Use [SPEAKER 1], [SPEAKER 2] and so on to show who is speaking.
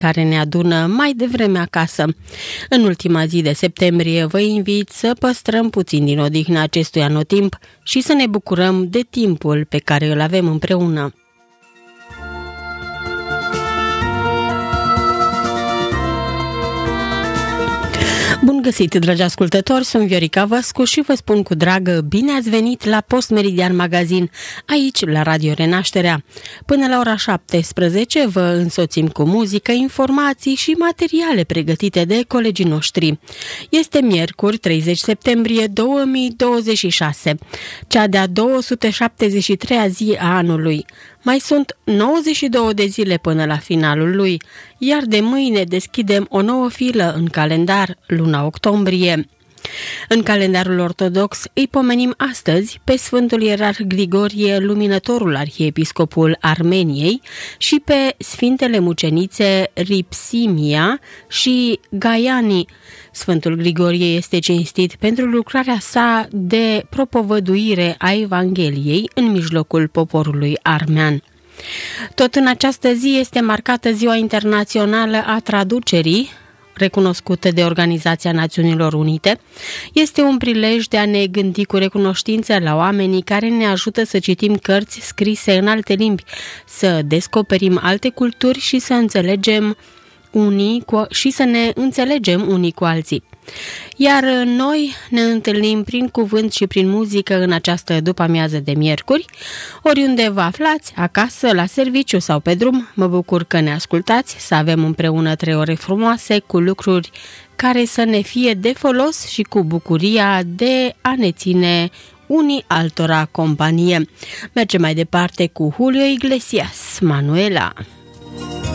[SPEAKER 1] care ne adună mai devreme acasă. În ultima zi de septembrie vă invit să păstrăm puțin din odihna acestui anotimp și să ne bucurăm de timpul pe care îl avem împreună. Bun găsit, dragi ascultători, sunt Viorica Văscu și vă spun cu drag bine ați venit la Post Meridian Magazin, aici la Radio Renașterea. Până la ora 17 vă însoțim cu muzică, informații și materiale pregătite de colegii noștri. Este miercuri, 30 septembrie 2026, cea de-a 273-a zi a anului. Mai sunt 92 de zile până la finalul lui, iar de mâine deschidem o nouă filă în calendar, luna octombrie. În calendarul ortodox îi pomenim astăzi pe Sfântul Ierarh Grigorie, Luminătorul Arhiepiscopul Armeniei, și pe Sfintele Mucenițe Ripsimia și Gaiani. Sfântul Grigorie este cinstit pentru lucrarea sa de propovăduire a Evangheliei în mijlocul poporului armean. Tot în această zi este marcată Ziua Internațională a Traducerii, recunoscută de Organizația Națiunilor Unite. Este un prilej de a ne gândi cu recunoștință la oamenii care ne ajută să citim cărți scrise în alte limbi, să descoperim alte culturi și să ne înțelegem unii cu alții. Iar noi ne întâlnim prin cuvânt și prin muzică în această după-amiază de miercuri. Oriunde vă aflați, acasă, la serviciu sau pe drum, mă bucur că ne ascultați, să avem împreună 3 ore frumoase cu lucruri care să ne fie de folos și cu bucuria de a ne ține unii altora companie. Mergem mai departe cu Julio Iglesias, Manuela.